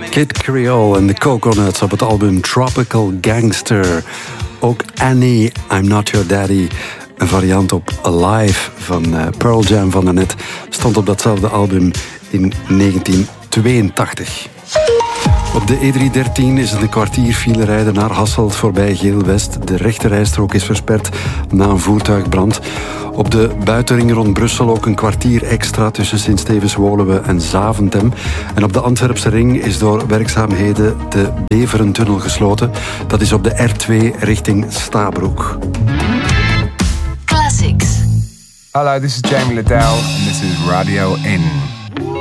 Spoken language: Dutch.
Kid Creole en de Coconuts op het album Tropical Gangster. Ook Annie, I'm Not Your Daddy, een variant op Alive van Pearl Jam van daarnet, stond op datzelfde album in 1982. Op de E313 is het een kwartier file rijden naar Hasselt voorbij Geel-West. De rechterrijstrook is versperd na een voertuigbrand. Op de buitenring rond Brussel ook een kwartier extra tussen Sint-Stevens-Woluwe en Zaventem. En op de Antwerpse ring is door werkzaamheden de Beverentunnel gesloten. Dat is op de R2 richting Stabroek. Classics. Hello, this is Jamie Liddell and this is Radio In.